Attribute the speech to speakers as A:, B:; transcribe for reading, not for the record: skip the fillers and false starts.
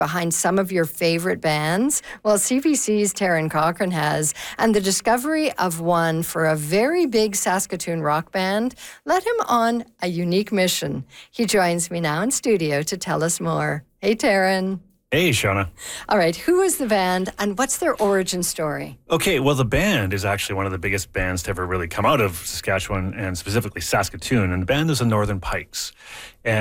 A: behind some of your favorite bands? Well, CBC's Taryn Cochrane has, and the discovery of one for a very big Saskatoon rock band led him on a unique mission. He joins me now in studio to tell us more. Hey, Taryn.
B: Hey, Shauna.
A: All right, who is the band and what's their origin story?
B: Okay, well, the band is actually one of the biggest bands to ever really come out of Saskatchewan and specifically Saskatoon, and the band is the Northern Pikes.